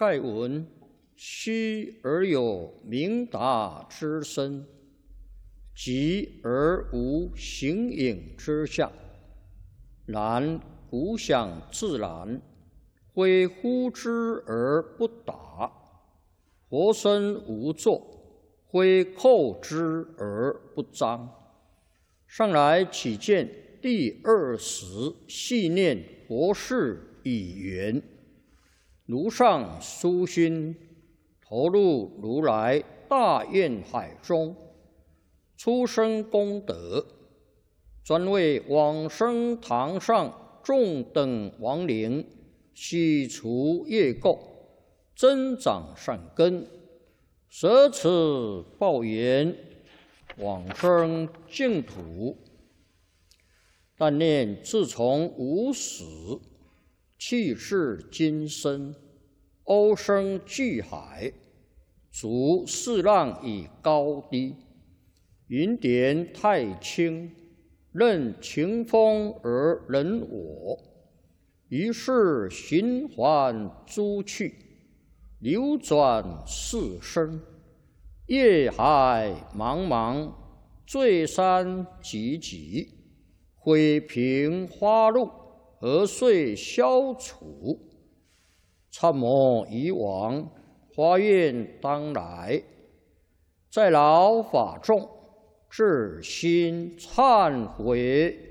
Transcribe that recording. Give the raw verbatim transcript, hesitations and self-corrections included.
盖闻虚而有明达之身，寂而无形影之相。然古想自然，非呼之而不达；活身无作，非叩之而不彰。上来起见第二十细念佛事以缘，如上殊心，投入如来大愿海中，出生功德，专为往生堂上众等亡灵洗除业垢，增长善根，舍此报缘，往生净土。但念自从无始，气至今生，欧生巨海，逐四浪以高低，云点太清，任情风而人我。于是循环诸趣，流转四生，业海茫茫，罪山积积，毁平花露，何遂消除？参谋以往，发愿当来，在劳法众，至心忏悔。